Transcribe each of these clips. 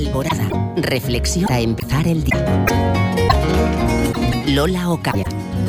Alborada. Reflexión a empezar el día. Lola Ocaya.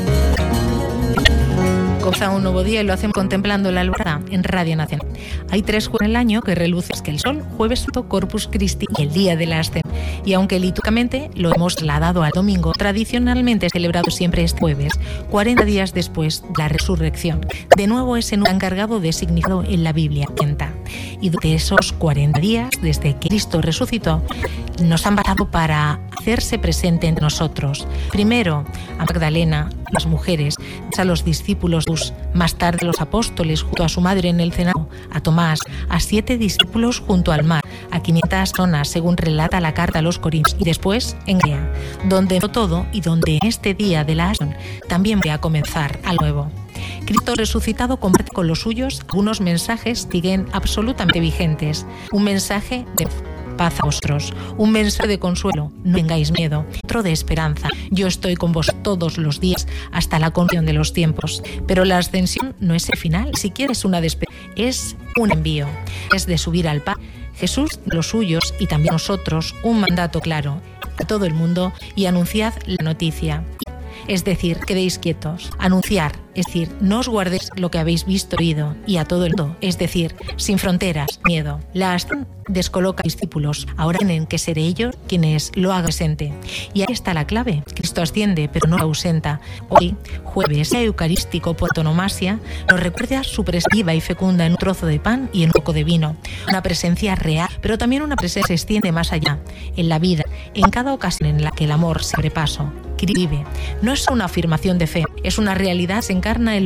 Comienza un nuevo día y lo hacemos contemplando la alborada en Radio Nacional. Hay 3 jueves en el año que relucen, que el sol, Jueves Santo, Corpus Christi y el día de la Ascensión. Y aunque litúrgicamente lo hemos trasladado al domingo, tradicionalmente es celebrado siempre este jueves, 40 días después de la resurrección. De nuevo es en un encargado de significado en la Biblia. Y de esos 40 días, desde que Cristo resucitó, nos han bastado para hacerse presente entre nosotros. Primero a Magdalena, las mujeres, a los discípulos, más tarde los apóstoles junto a su madre en el cenado, a Tomás, a 7 discípulos junto al mar, a 500 personas, según relata la carta a los Corintios, y después en Galilea, donde no todo y donde este día de la Ascensión también voy a comenzar al nuevo. Cristo resucitado comparte con los suyos algunos mensajes que siguen absolutamente vigentes. Un mensaje de paz a vosotros, un mensaje de consuelo, no tengáis miedo, otro de esperanza, yo estoy con vos todos los días hasta la consumación de los tiempos. Pero la ascensión no es el final, si quieres una despedida, es un envío, es de subir al Padre. Jesús, los suyos y también nosotros, un mandato claro a todo el mundo y anunciad la noticia. Es decir, quedéis quietos, anunciar, es decir, no os guardéis lo que habéis visto y oído, y a todo el mundo, es decir, sin fronteras, miedo. La ascensión descoloca a los discípulos, ahora tienen que ser ellos quienes lo hagan presente. Y ahí está la clave, Cristo asciende, pero no ausenta. Hoy, jueves eucarístico por antonomasia, nos recuerda su presencia viva y fecunda en un trozo de pan y en un poco de vino. Una presencia real, pero también una presencia que se extiende más allá, en la vida, en cada ocasión en la que el amor se abre paso. Vive. No es una afirmación de fe, es una realidad, se encarna en